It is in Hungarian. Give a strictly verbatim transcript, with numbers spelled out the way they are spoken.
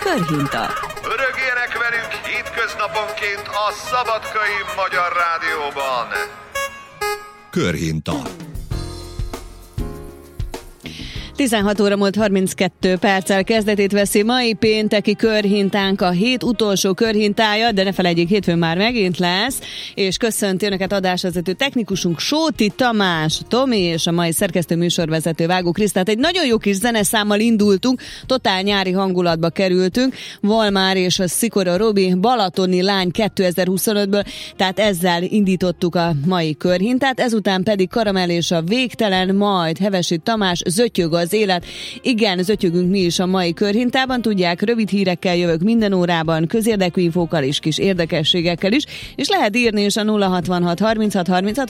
Körhinta. Örögjenek velünk hétköznaponként a Szabadkai Magyar Rádióban. Körhinta. tizenhat óra múlt harminckettő perccel kezdetét veszi mai pénteki körhintánk, a hét utolsó körhintája, de ne felejtjék, hétfőn már megint lesz, és köszönti önöket adásvezető technikusunk Sóti Tamás, Tomi és a mai szerkesztő műsorvezető Vágó Krisztát. Egy nagyon jó kis zeneszámmal indultunk, totál nyári hangulatba kerültünk, Volmár és a Szikora Robi, Balatoni lány kétezer-huszonötből, tehát ezzel indítottuk a mai körhintát, ezután pedig Karamell és a Végtelen, majd Hevesi Tamás, Zötyög az élet. Igen, zötyögünk mi is a mai körhintában, tudják, rövid hírekkel jövök minden órában, közérdekű infókkal és kis érdekességekkel is, és lehet írni is a nulla hatvanhat harminchat harminchat